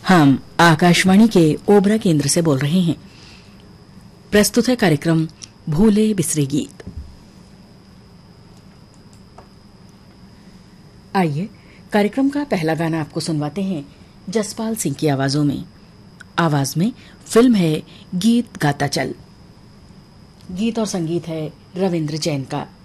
हम आकाशवाणी के ओबरा केंद्र से बोल रहे हैं। प्रस्तुत है कार्यक्रम भूले बिसरे गीत। आइए कार्यक्रम का पहला गाना आपको सुनवाते हैं जसपाल सिंह की आवाजों में। आवाज में फिल्म है गीत गाता चल। गीत और संगीत है रविंद्र जैन का।